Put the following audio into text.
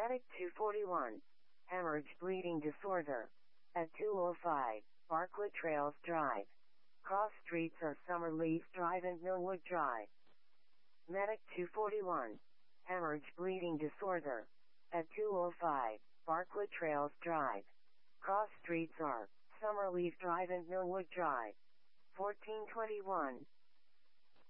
Medic 241. Hemorrhage bleeding disorder. At 205, Bartlett Trails Drive. Cross streets are Summerleaf Drive and Millwood Drive. Medic 241. Hemorrhage bleeding disorder. At 205, Bartlett Trails Drive. Cross streets are Summerleaf Drive and Millwood Drive. 1421.